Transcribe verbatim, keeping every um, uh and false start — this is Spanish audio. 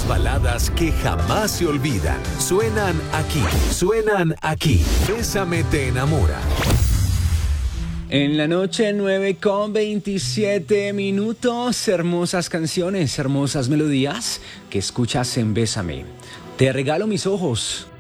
Las baladas que jamás se olvidan. Suenan aquí, suenan aquí. Bésame te enamora. En la noche, nueve con veintisiete minutos, hermosas canciones, hermosas melodías que escuchas en Bésame. Te regalo mis ojos,